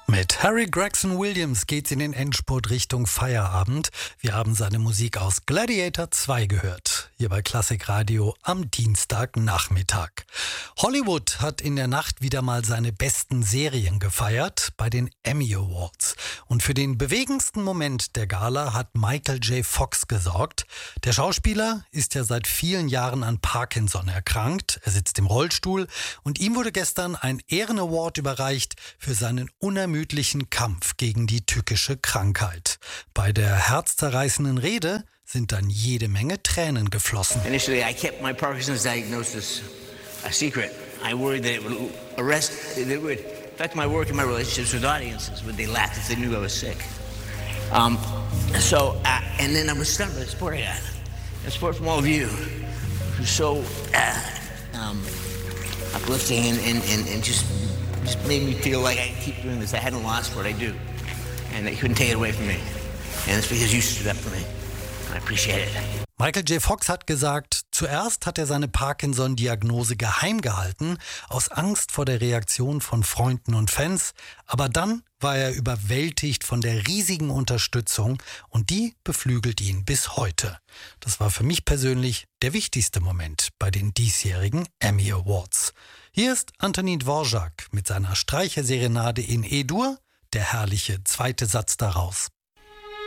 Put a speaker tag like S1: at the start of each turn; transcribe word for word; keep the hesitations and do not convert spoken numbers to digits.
S1: Mit Harry Gregson Williams geht's in den Endspurt Richtung Feierabend. Wir haben seine Musik aus Gladiator zwei gehört, hier bei Klassik Radio am Dienstagnachmittag. Hollywood hat in der Nacht wieder mal seine besten Serien gefeiert bei den Emmy Awards. Und für den bewegendsten Moment der Gala hat Michael J. Fox gesorgt. Der Schauspieler ist ja seit vielen Jahren an Parkinson erkrankt. Er sitzt im Rollstuhl und ihm wurde gestern ein Ehrenaward überreicht für seinen unermüdlichen Kampf gegen die tückische Krankheit. Bei der herzzerreißenden Rede sind dann jede Menge Tränen geflossen.
S2: Initially, I kept my Parkinson's diagnosis a secret. I worried that it would arrest, that it would affect my work and my relationships with audiences. Would they laugh if they knew I was sick? Um, so, uh, and then I was stunned by the support I got. The support from all of you, who's so uh, um, uplifting and, and, and, and just. Just made me feel like I keep doing this. I hadn't lost what I do, and they couldn't take it away from me. And it's because you stood up for me. I appreciate it.
S1: Michael J. Fox hat gesagt, zuerst hat er seine Parkinson-Diagnose geheim gehalten, aus Angst vor der Reaktion von Freunden und Fans. Aber dann war er überwältigt von der riesigen Unterstützung und die beflügelt ihn bis heute. Das war für mich persönlich der wichtigste Moment bei den diesjährigen Emmy Awards. Hier ist Antonin Dvorak mit seiner Streicherserenade in E-Dur, der herrliche zweite Satz daraus.